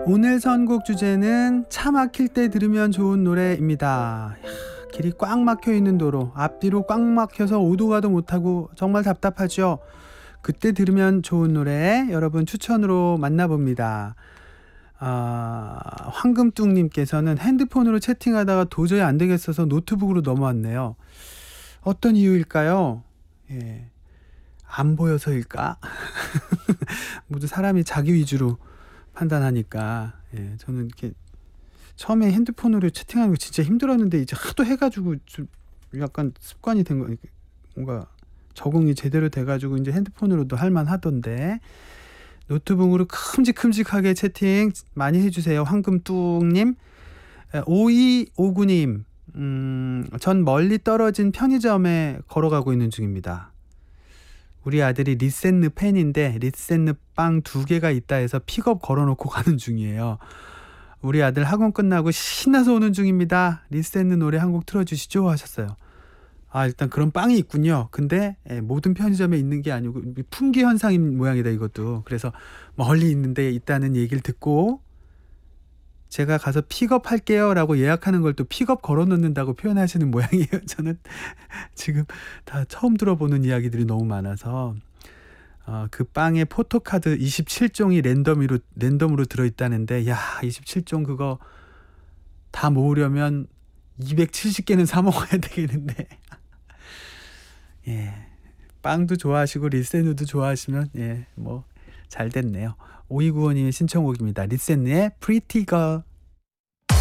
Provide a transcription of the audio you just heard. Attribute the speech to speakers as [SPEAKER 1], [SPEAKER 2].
[SPEAKER 1] 오늘 선곡 주제는 차 막힐 때 들으면 좋은 노래입니다. 길이 꽉 막혀 있는 도로, 앞뒤로 꽉 막혀서 오도 가도 못하고 정말 답답하죠. 그때 들으면 좋은 노래 여러분 추천으로 만나봅니다. 황금뚱님께서는 핸드폰으로 채팅하다가 도저히 안 되겠어서 노트북으로 넘어왔네요. 어떤 이유일까요? 예, 안 보여서일까? 모두 사람이 자기 위주로 판단하니까. 예, 저는 이렇게 처음에 핸드폰으로 채팅하는 거 진짜 힘들었는데 이제 하도 해가지고 좀 약간 습관이 된 거, 뭔가 적응이 제대로 돼가지고 이제 핸드폰으로도 할만하던데 노트북으로 큼직큼직하게 채팅 많이 해주세요. 황금뚱님. 5259님, 전 멀리 떨어진 편의점에 걸어가고 있는 중입니다. 우리 아들이 리센느 팬인데 리센느 빵 2개가 있다 해서 픽업 걸어놓고 가는 중이에요. 우리 아들 학원 끝나고 신나서 오는 중입니다. 리센느 노래 한 곡 틀어주시죠 하셨어요. 일단 그런 빵이 있군요. 근데 모든 편의점에 있는 게 아니고 품귀 현상인 모양이다 이것도. 그래서 멀리 있는데 있다는 얘기를 듣고 제가 가서 픽업할게요 라고 예약하는 걸 또 픽업 걸어놓는다고 표현하시는 모양이에요. 저는 지금 다 처음 들어보는 이야기들이 너무 많아서 그 빵에 포토카드 27종이 랜덤으로 들어있다는데 27종 그거 다 모으려면 270개는 사 먹어야 되겠는데 예, 빵도 좋아하시고 리센누도 좋아하시면 뭐 잘 됐네요. 5295님의 신청곡입니다. 리센누의 Pretty Girl.